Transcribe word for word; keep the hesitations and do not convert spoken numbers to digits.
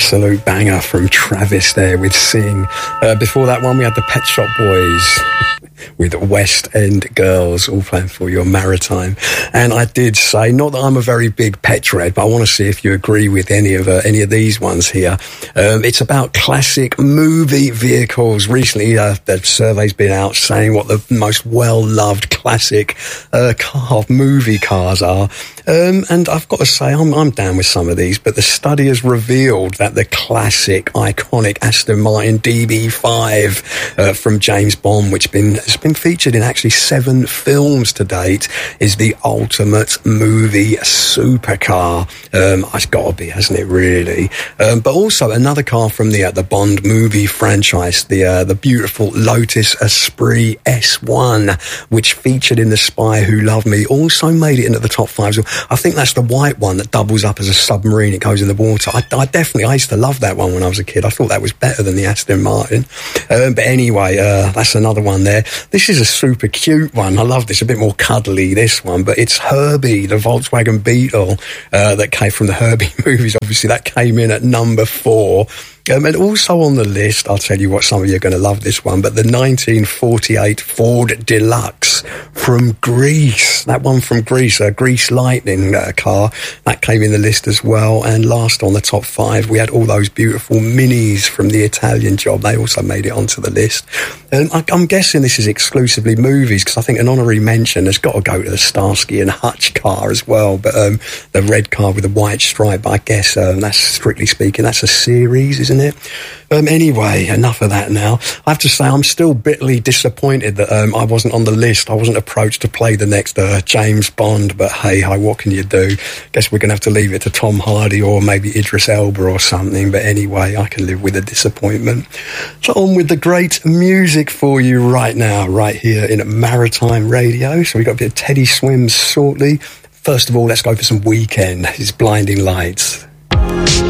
absolute banger from Travis there with Sing. Uh, before that one, we had the Pet Shop Boys with West End Girls, all playing for your Maritime. And I did say, not that I'm a very big pet red, but I want to see if you agree with any of uh, any of these ones here. Um, it's about classic movie vehicles. Recently, uh, the survey's been out saying what the most well-loved classic uh, car movie cars are. Um, and I've got to say, I'm, I'm down with some of these, but the study has revealed that the classic, iconic Aston Martin D B five uh, from James Bond, which been, has been featured in actually seven films to date, is the ultimate movie supercar. Um, it's got to be, hasn't it, really? Um, but also another car from the uh, the Bond movie franchise, the uh, the beautiful Lotus Esprit S one, which featured in The Spy Who Loved Me, also made it into the top five. So I think that's the white one that doubles up as a submarine. It goes in the water. I, I definitely, I used to love that one when I was a kid. I thought that was better than the Aston Martin. Um, but anyway, uh, that's another one there. This is a super cute one. I love this. A bit more cuddly, this one. But it's Herbie, the Volkswagen Beetle, uh, that came from the Herbie movies. Obviously, that came in at number four. Um, and also on the list, I'll tell you what, some of you are going to love this one, but the nineteen forty-eight Ford Deluxe from Greece. That one from Greece, a Grease Lightning uh, car, that came in the list as well. And last on the top five, we had all those beautiful Minis from the Italian Job. They also made it onto the list. And I, I'm guessing this is exclusively movies, because I think an honorary mention has got to go to the Starsky and Hutch car as well. But um, the red car with the white stripe, I guess um, that's, strictly speaking, that's a series, isn't it? Um, anyway, enough of that now. I have to say, I'm still bitterly disappointed that um, I wasn't on the list. I wasn't approached to play the next uh, James Bond, but hey, hi, what can you do? Guess we're going to have to leave it to Tom Hardy or maybe Idris Elba or something. But anyway, I can live with the disappointment. So on with the great music for you right now, right here in Maritime Radio. So we've got a bit of Teddy Swims shortly. First of all, let's go for some Weekend. It's Blinding Lights.